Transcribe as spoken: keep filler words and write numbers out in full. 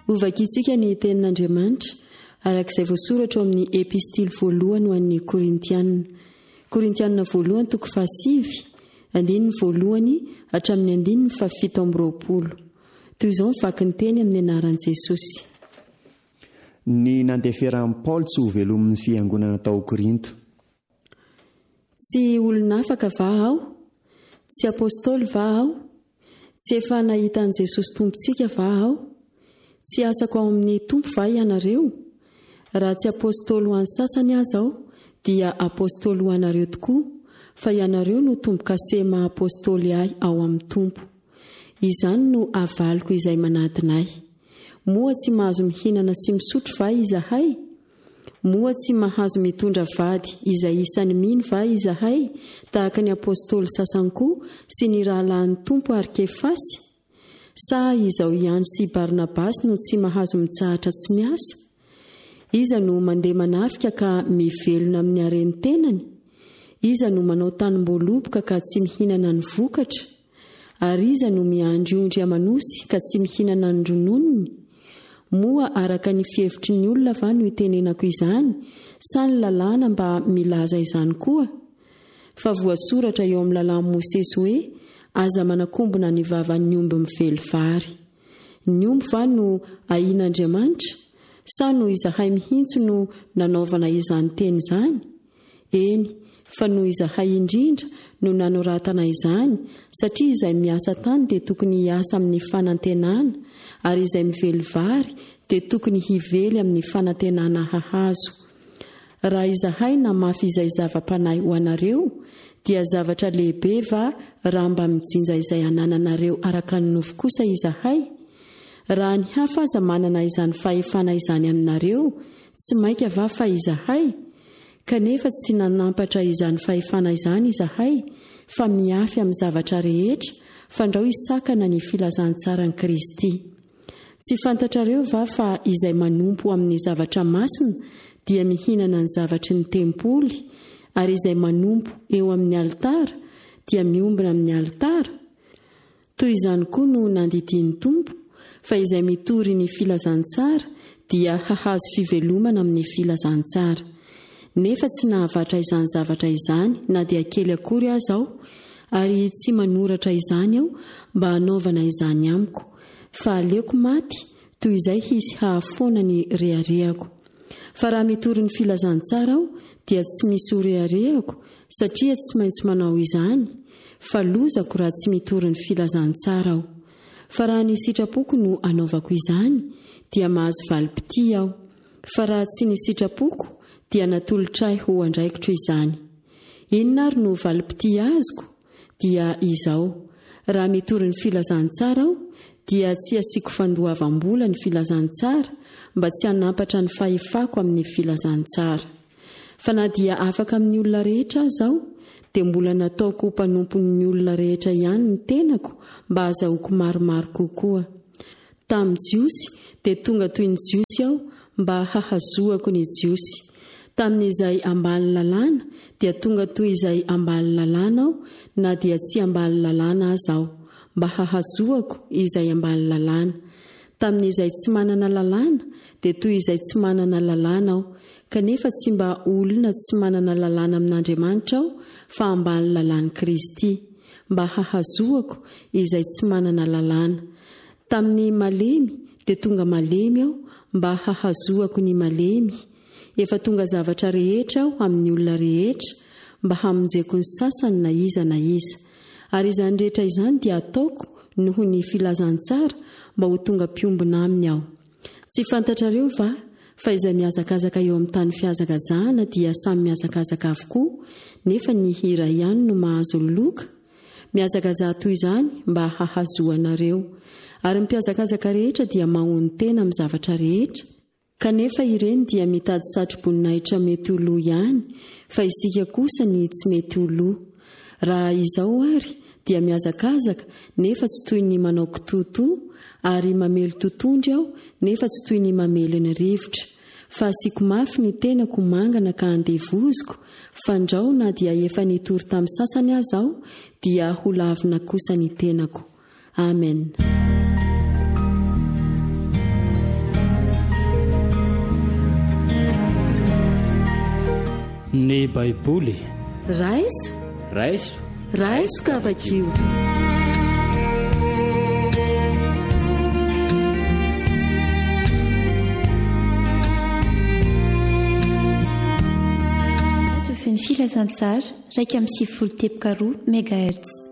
Ovakitsika ny tenin'Andriamanitra arak'izay voasoratra ao amin'ny epistily voalohany ho an'ny Korintianina. Korintianina voalohany toko fahasivy, andininy voalohany hatramin'ny andininy fahafito amby roapolo. Toy izao mivaky ny teny amin'ny anaran'i Jesosy. Ny nandeferan'i Paoly tsy ho velomin'ny fiangonana tao Korinto. Tsy olona afaka va aho? Tsy apôstôly va aho? Tsy efa nahitan'i Jesosy tompontsika va aho? Tsy asako ao amin'ny tompo va ianareo? Raha tsy apôstôly ho an'ny sasany aza aho, dia apôstôly ho anareo tokoa, fa ianareo no tompo-kase maha-apôstôly ahy ao amin'ny tompo. Izany no avaliko izay manadinay. Moa tsy mahazo mihinana sy misotro va izahay? Moa tsy mahazo mitondra vady izay isany mino va izahay, tahaka ny apôstôly sasany koa sy ny rahalahin'ny tompo ary Kefasy? Sa izao ihany sy Barnabasy no tsy mahazo mitsahatra tsy miasa? Iza no mandeha manafika ka mivelona amin'ny hareni-tenany? Iza no manao tanim-boaloboka ka tsy mihinana ny vokatra? Ary iza no miandriondry amanosy ka tsy mihinana ny rononony? Moa araka ny fihevitry ny olona va no itenenako izany, sa ny lalàna mba milaza izany koa? Fa voasoratra eo amin'ny lalàn'i Mosesy hoe, aza manakombona ny vavan'ny omby mively vary. Ny omby va no ahian'Andriamanitra? Sa no izahay mihitsy no nanaovana izany teny izany? Eny, fa no izahay indrindra no nanoratana izany, satria izay miasa tany dia tokony hiasa amin'ny fanantenana, ary izay mively vary dia tokony hively amin'ny fanantenana hahazo. Raha izahay namafy izay zava-panahy ho anareo, dia zavatra lehibe va raha mba mijinja izay anananareo araka ny nofo kosa izahay? Raha ny hafa aza manana izany fahefana izany aminareo, tsy maika va fa izahay? Kanefa tsy nanampatra izany fahefana izany izahay, fa miafy amin'ny zavatra rehetra, fandrao isakana ny filazantsara ny Kristy. Tsy fantatrareo va fa izay manompo amin'ny zavatra masina dia mihinana ny zavatry ny tempoly, ary izay manompo eo amin'ny altara dia miombina amin'ny altara? Toy izany koa no nandidin'ny tompo, fa izay mitory ny filazantsara dia hahazo fivelomana amin'ny filazantsara. Nefa tsy nahavatra izany zavatra izany na dia kely akory aza aho, ary tsy manoratra izany aho mba hanaovana izany amiko, fa aleoko maty toy izay hisy hahafoana ny rehareako. Fa raha mitory ny filazantsara aho dia tsy misy ho rehareako, satria tsy maintsy manao izany, fa lozako raha tsy mitory ny filazantsara aho. Fa raha ny sitrapoko no anaovako izany, dia mahazo valim-pity aho, fa raha tsy ny sitrapoko dia natolotrahy ho andraikitro izany. Inona ary no valim-pity azoko? Dia izao, raha mitory ny filazantsara aho, dia tsy asiako fandoavam-bola ny filazantsara, mba tsy hanampatra ny fahefako amin'ny filazantsara. Fa na dia afaka amin'ny olona rehetra aza aho, dia mbola nataoko mpanompon'ny olona rehetra ihany ny tenako, mba azahoako maromaro kokoa. Tamin'ny jiosy dia tonga toy ny jiosy aho, mba hahazoako ny jiosy. Tamin'izay ambany lalàna dia tonga toy izay ambany lalàna aho, na dia tsy ambany lalàna aza aho, mba hahazoako izay ambany lalàna. Tamin'izay tsy manana lalàna dia toy izay tsy manana lalàna aho, kanefa tsy mba olona tsy manana lalàna amin'Andriamanitra aho, fa ambany lalàn'i Kristy, mba hahazoako izay tsy manana lalàna. Tamin'ny malemy dia tonga malemy aho, mba hahazoako ny malemy. Efa tonga zavatra rehetra aho amin'ny olona rehetra, mba hamonjeko ny sasany na iza na iza. Ary izany rehetra izany dia ataoko noho ny filazantsara, mba ho tonga piombona aminy aho. Tsy fantatrareo va fa izay miazakazaka eo amin'ny tany fiazakazahana dia samy miazakazaka avokoa, nefa ny hira ihany no mahazo ny loka? Miazakazaha toy izany mba hahazoanareo. Ary mpiazakazaka rehetra dia mahony tena amin'ny zavatra rehetra, kanefa ireny dia mitady satro-boninahitra mety ho loha ihany, fa isika kosa ny tsy mety ho loha. Raha izao ary dia miazakazaka nefa tsy toy ny manao kitotoa, ary mamely totondry aho nefa tsy toy ny mamely ny rivotra. Fa asiako mafy ny tenako mangana ka andevoziko, fandrao na dia efa nitory tamin'ny sasany aza aho, dia ho lavina kosa ny tenako. Amen. ny baiboly raiso raiso raiso kavakio. Ny filazantsara raika amin'ny sivifolo teboka roa megahertz.